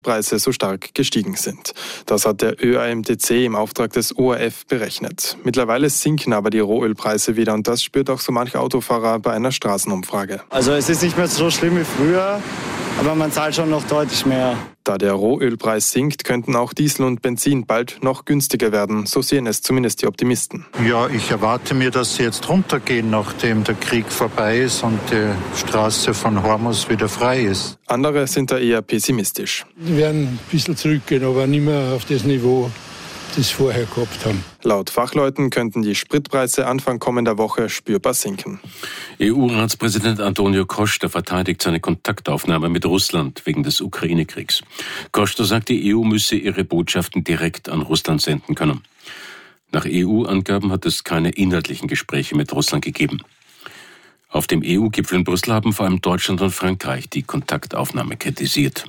Preise so stark gestiegen sind. Das hat der ÖAMTC im Auftrag des ORF berechnet. Mittlerweile sinken aber die Rohölpreise wieder und das spürt auch so manch Autofahrer bei einer Straßenumfrage. Also es ist nicht mehr so schlimm wie früher, aber man zahlt schon noch deutlich mehr. Da der Rohölpreis sinkt, könnten auch Diesel und Benzin bald noch günstiger werden. So sehen es zumindest die Optimisten. Ja, ich erwarte mir, dass sie jetzt runtergehen, nachdem der Krieg vorbei ist und die Straße von Hormuz wieder frei ist. Andere sind da eher pessimistisch. Die werden ein bisschen zurückgehen, aber nicht mehr auf das Niveau, das sie vorher gehabt haben. Laut Fachleuten könnten die Spritpreise Anfang kommender Woche spürbar sinken. EU-Ratspräsident Antonio Costa verteidigt seine Kontaktaufnahme mit Russland wegen des Ukraine-Kriegs. Costa sagt, die EU müsse ihre Botschaften direkt an Russland senden können. Nach EU-Angaben hat es keine inhaltlichen Gespräche mit Russland gegeben. Auf dem EU-Gipfel in Brüssel haben vor allem Deutschland und Frankreich die Kontaktaufnahme kritisiert.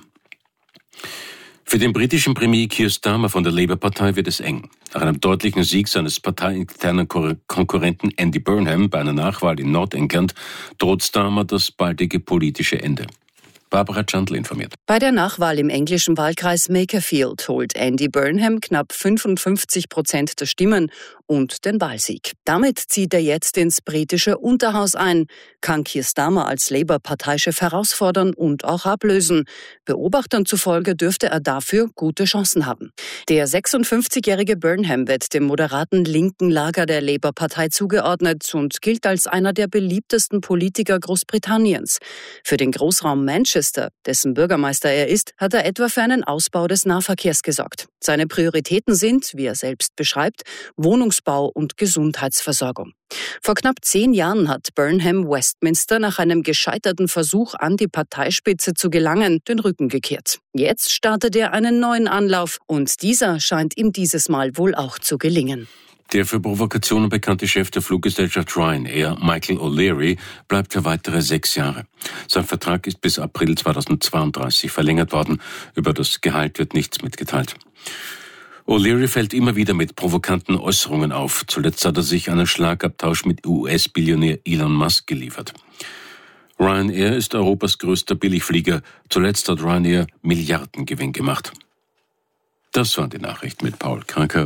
Für den britischen Premier Keir Starmer von der Labour-Partei wird es eng. Nach einem deutlichen Sieg seines parteiinternen Konkurrenten Andy Burnham bei einer Nachwahl in Nordengland droht Starmer das baldige politische Ende. Barbara Chandler informiert. Bei der Nachwahl im englischen Wahlkreis Makerfield holt Andy Burnham knapp 55% der Stimmen und den Wahlsieg. Damit zieht er jetzt ins britische Unterhaus ein, kann Keir Starmer als Labour-Parteichef herausfordern und auch ablösen. Beobachtern zufolge dürfte er dafür gute Chancen haben. Der 56-jährige Burnham wird dem moderaten linken Lager der Labour-Partei zugeordnet und gilt als einer der beliebtesten Politiker Großbritanniens. Für den Großraum Manchester, dessen Bürgermeister er ist, hat er etwa für einen Ausbau des Nahverkehrs gesorgt. Seine Prioritäten sind, wie er selbst beschreibt, Wohnungsbau und Gesundheitsversorgung. Vor knapp 10 Jahren hat Burnham Westminster nach einem gescheiterten Versuch, an die Parteispitze zu gelangen, den Rücken gekehrt. Jetzt startet er einen neuen Anlauf und dieser scheint ihm dieses Mal wohl auch zu gelingen. Der für Provokationen bekannte Chef der Fluggesellschaft Ryanair, Michael O'Leary, bleibt für weitere 6 Jahre. Sein Vertrag ist bis April 2032 verlängert worden. Über das Gehalt wird nichts mitgeteilt. O'Leary fällt immer wieder mit provokanten Äußerungen auf. Zuletzt hat er sich einen Schlagabtausch mit US-Billionär Elon Musk geliefert. Ryanair ist Europas größter Billigflieger. Zuletzt hat Ryanair Milliardengewinn gemacht. Das waren die Nachrichten mit Paul Kranker.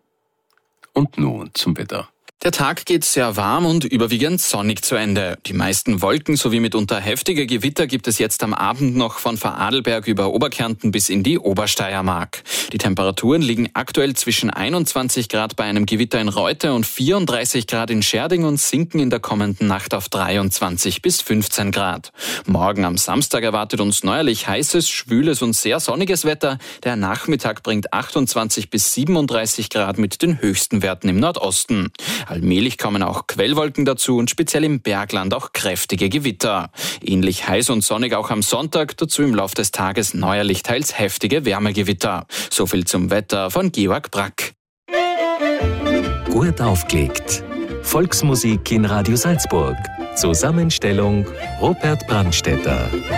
Und nun zum Wetter. Der Tag geht sehr warm und überwiegend sonnig zu Ende. Die meisten Wolken sowie mitunter heftige Gewitter gibt es jetzt am Abend noch von Vorarlberg über Oberkärnten bis in die Obersteiermark. Die Temperaturen liegen aktuell zwischen 21 Grad bei einem Gewitter in Reute und 34 Grad in Scherding und sinken in der kommenden Nacht auf 23 bis 15 Grad. Morgen am Samstag erwartet uns neuerlich heißes, schwüles und sehr sonniges Wetter. Der Nachmittag bringt 28 bis 37 Grad mit den höchsten Werten im Nordosten. Allmählich kommen auch Quellwolken dazu und speziell im Bergland auch kräftige Gewitter. Ähnlich heiß und sonnig auch am Sonntag, dazu im Lauf des Tages neuerlich teils heftige Wärmegewitter. So viel zum Wetter von Georg Brack. Gut aufgelegt. Volksmusik in Radio Salzburg. Zusammenstellung Robert Brandstätter.